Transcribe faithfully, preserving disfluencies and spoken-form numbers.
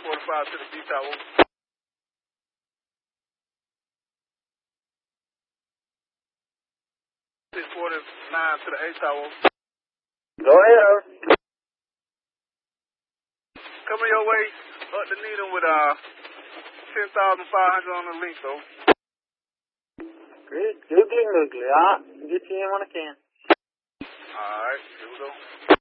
forty-five to the B tower. six forty-nine to the A tower. Go ahead. Coming your way up the Needham with uh ten thousand five hundred on the link though. Good, googly moogly. I'll get you in when I can. Alright, here we go.